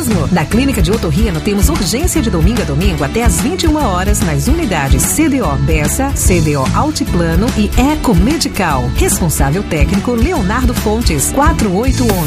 mesmo. Na Clínica de Otorrino temos urgência de domingo a domingo até às 21 horas nas unidades CDO Bessa, CDO Altiplano e Eco Medical. Responsável técnico Leonardo Fontes, 4811.